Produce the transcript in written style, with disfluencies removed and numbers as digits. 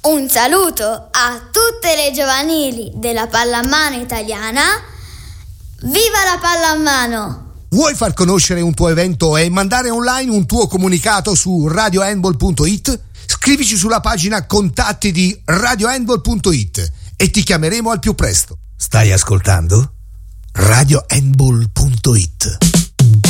Un saluto a tutte le giovanili della pallamano italiana. Viva la pallamano! Vuoi far conoscere un tuo evento e mandare online un tuo comunicato su radiohandball.it? Scrivici sulla pagina contatti di radiohandball.it e ti chiameremo al più presto. Stai ascoltando? radiohandball.it